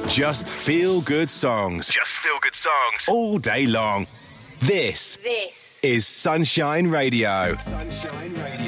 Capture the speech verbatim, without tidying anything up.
Just feel good songs. Just feel good songs. All day long. This. This is Sunshine Radio. Sunshine Radio.